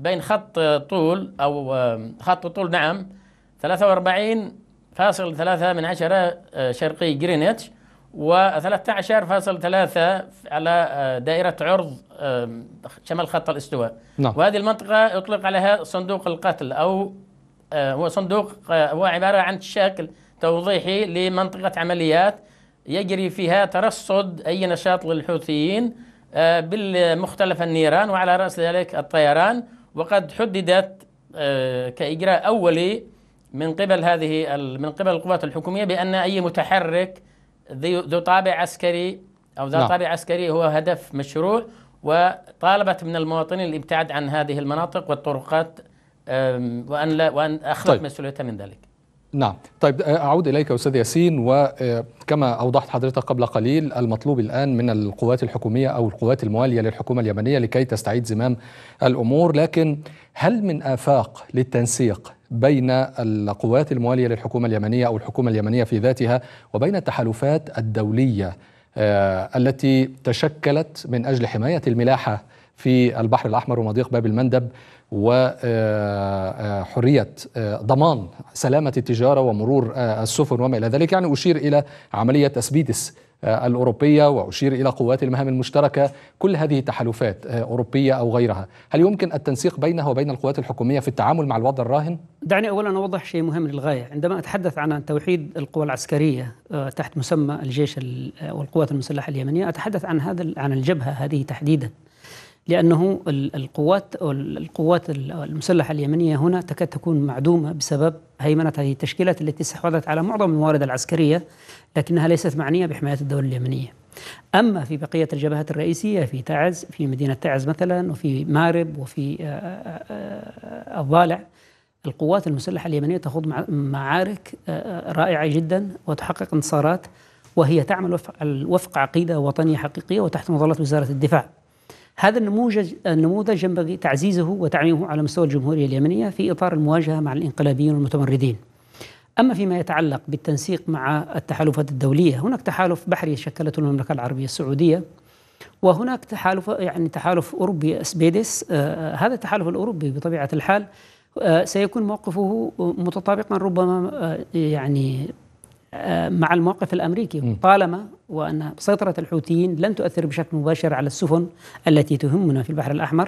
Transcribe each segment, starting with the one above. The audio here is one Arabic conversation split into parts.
بين خط طول أو خط طول نعم 43.3 شرقي جرينتش، و13.3 على دائرة عرض شمال خط الاستواء. نعم. وهذه المنطقة يطلق عليها صندوق القتل، أو هو صندوق، هو عبارة عن شكل توضيحي لمنطقة عمليات يجري فيها ترصد أي نشاط للحوثيين بالمختلف النيران، وعلى رأس ذلك الطيران. وقد حددت كإجراء أولي من قبل القوات الحكومية بأن أي متحرك ذو طابع عسكري أو ذا طابع عسكري هو هدف مشروع، وطالبت من المواطنين الابتعاد عن هذه المناطق والطرقات وأن أخذت مسؤوليتها من ذلك. نعم. طيب أعود إليك أستاذ ياسين، وكما أوضحت حضرتك قبل قليل المطلوب الآن من القوات الحكومية أو القوات الموالية للحكومة اليمنية لكي تستعيد زمام الأمور، لكن هل من آفاق للتنسيق بين القوات الموالية للحكومة اليمنية أو الحكومة اليمنية في ذاتها وبين التحالفات الدولية التي تشكلت من أجل حماية الملاحة في البحر الأحمر ومضيق باب المندب وحرية ضمان سلامة التجارة ومرور السفن وما إلى ذلك؟ يعني أشير إلى عملية أسبيدس الأوروبية، وأشير إلى قوات المهام المشتركة. كل هذه تحالفات أوروبية أو غيرها، هل يمكن التنسيق بينها وبين القوات الحكومية في التعامل مع الوضع الراهن؟ دعني أولا أوضح شيء مهم للغاية. عندما أتحدث عن توحيد القوى العسكرية تحت مسمى الجيش والقوات المسلحة اليمنية، أتحدث عن الجبهة هذه تحديدا، لأنه القوات المسلحة اليمنية هنا تكاد تكون معدومة بسبب هيمنة هذه التشكيلات التي استحوذت على معظم الموارد العسكرية، لكنها ليست معنية بحماية الدولة اليمنية. أما في بقية الجبهات الرئيسية في تعز، في مدينة تعز مثلا، وفي مارب، وفي الضالع، القوات المسلحة اليمنية تخوض معارك رائعة جدا وتحقق انتصارات، وهي تعمل وفق عقيدة وطنية حقيقية وتحت مظلة وزارة الدفاع. هذا النموذج ينبغي تعزيزه وتعميمه على مستوى الجمهورية اليمنية في إطار المواجهة مع الانقلابيين والمتمردين. أما فيما يتعلق بالتنسيق مع التحالفات الدولية، هناك تحالف بحري شكلته المملكة العربية السعودية، وهناك تحالف أوروبي أسبيدس. هذا التحالف الأوروبي بطبيعة الحال سيكون موقفه متطابقا ربما مع الموقف الأمريكي، طالما وأن سيطرة الحوثيين لن تؤثر بشكل مباشر على السفن التي تهمنا في البحر الأحمر،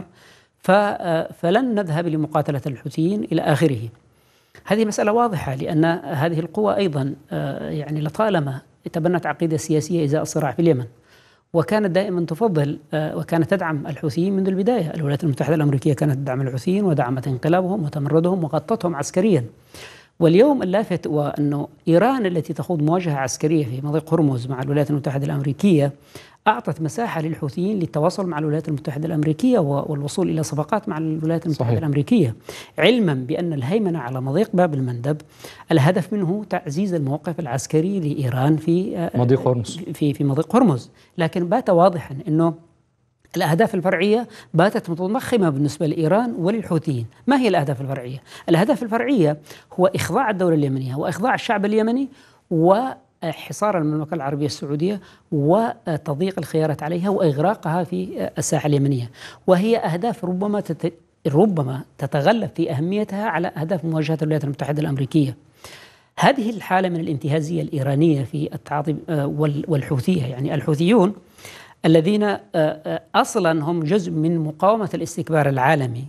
فلن نذهب لمقاتلة الحوثيين إلى آخره. هذه مسألة واضحة، لأن هذه القوى أيضا لطالما تبنت عقيدة سياسية إزاء الصراع في اليمن، وكانت دائما تفضل وكانت تدعم الحوثيين منذ البداية. الولايات المتحدة الأمريكية كانت تدعم الحوثيين ودعمت انقلابهم وتمردهم وغطتهم عسكريا. واليوم اللافت وأنه إيران التي تخوض مواجهة عسكرية في مضيق هرمز مع الولايات المتحدة الأمريكية أعطت مساحة للحوثيين للتواصل مع الولايات المتحدة الأمريكية والوصول إلى صفقات مع الولايات المتحدة صحيح. الأمريكية، علما بأن الهيمنة على مضيق باب المندب الهدف منه تعزيز الموقف العسكري لإيران في مضيق هرمز في مضيق هرمز. لكن بات واضحا أنه الأهداف الفرعية باتت متضخمة بالنسبة لإيران وللحوثيين. ما هي الأهداف الفرعية؟ الأهداف الفرعية هو إخضاع الدولة اليمنية وإخضاع الشعب اليمني وحصار المملكة العربية السعودية وتضييق الخيارات عليها وإغراقها في الساحة اليمنية، وهي أهداف ربما تتغلب في أهميتها على أهداف مواجهة الولايات المتحدة الأمريكية. هذه الحالة من الانتهازية الإيرانية في التعاطي والحوثية، الحوثيون الذين أصلا هم جزء من مقاومة الاستكبار العالمي،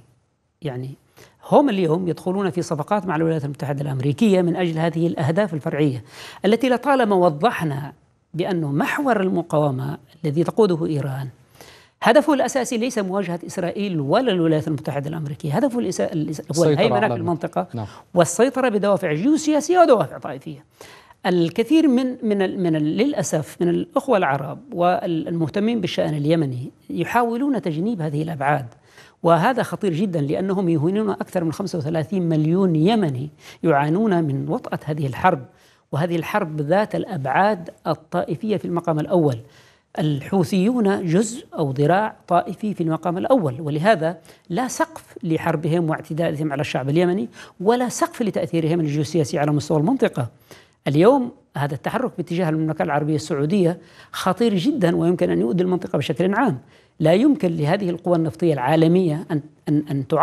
هم اليوم يدخلون في صفقات مع الولايات المتحدة الأمريكية من أجل هذه الأهداف الفرعية التي لطالما وضحنا بأنه محور المقاومة الذي تقوده إيران هدفه الأساسي ليس مواجهة إسرائيل ولا الولايات المتحدة الأمريكية، هدفه هو الهيمنة في المنطقة والسيطرة بدوافع جيوسياسية ودوافع طائفية. الكثير من للأسف من الأخوة العرب والمهتمين بالشأن اليمني يحاولون تجنيب هذه الأبعاد، وهذا خطير جدا، لأنهم يهينون أكثر من 35 مليون يمني يعانون من وطأة هذه الحرب، وهذه الحرب ذات الأبعاد الطائفية في المقام الأول. الحوثيون جزء أو ذراع طائفي في المقام الأول، ولهذا لا سقف لحربهم واعتدائهم على الشعب اليمني ولا سقف لتأثيرهم الجيوسياسي على مستوى المنطقة. اليوم هذا التحرك باتجاه المملكة العربية السعودية خطير جدا ويمكن أن يؤذي المنطقة بشكل عام. لا يمكن لهذه القوى النفطية العالمية أن